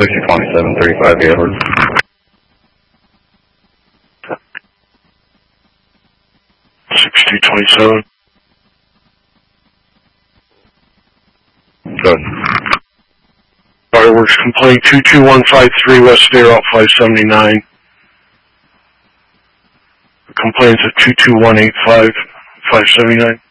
6027, 35 Gaylord. $6027. Good. Fireworks complaint 22153 West State Route 579. The complaint's at 22185 579.